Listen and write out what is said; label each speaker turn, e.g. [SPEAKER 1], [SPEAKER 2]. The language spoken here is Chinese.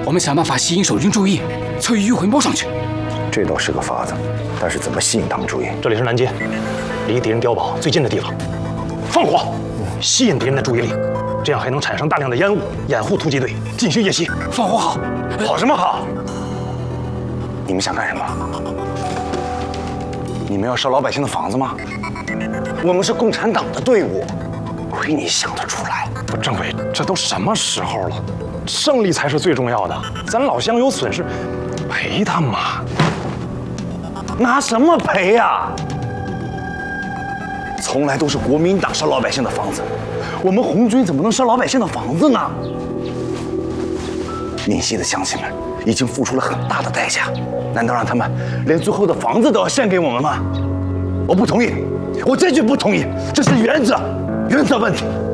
[SPEAKER 1] 我们想办法吸引守军注意，策一迂回摸上去。
[SPEAKER 2] 这倒是个法子，但是怎么吸引他们注意？
[SPEAKER 3] 这里是南街，离敌人碉堡最近的地方。放火，吸引敌人的注意力，这样还能产生大量的烟雾，掩护突击队进行夜袭。
[SPEAKER 1] 放火好，
[SPEAKER 2] 好什么好？你们想干什么？你们要烧老百姓的房子吗？我们是共产党的队伍，亏你想得出来！
[SPEAKER 3] 政委，这都什么时候了？胜利才是最重要的。咱老乡有损失，赔他们嘛。
[SPEAKER 2] 拿什么赔呀？从来都是国民党烧老百姓的房子，我们红军怎么能烧老百姓的房子呢？闽西的乡亲们已经付出了很大的代价，难道让他们连最后的房子都要献给我们吗？我不同意，我坚决不同意，这是原则问题。